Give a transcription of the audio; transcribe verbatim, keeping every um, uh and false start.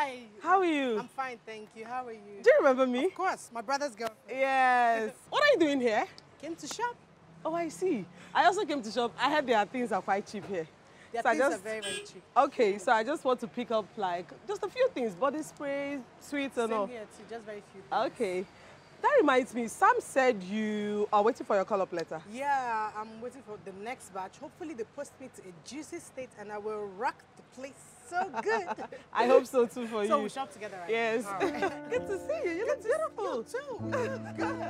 Hi. How are you? I'm fine, thank you. How are you? Do you remember me? Of course, my brother's girlfriend. Yes. What are you doing here? Came to shop. Oh, I see. I also came to shop. I heard their things are quite cheap here. Their So I things just, are very, very cheap. Okay, so I just want to pick up like just a few things, body sprays, sweets and Same all. here too, just very few things. Okay. That reminds me, Sam said you are waiting for your call-up letter. Yeah, I'm waiting for the next batch. Hopefully they post me to a juicy state and I will rock the place so good. I hope so too for So you. we shop together, right? Yes. All right. Good to see you. You look beautiful. You too.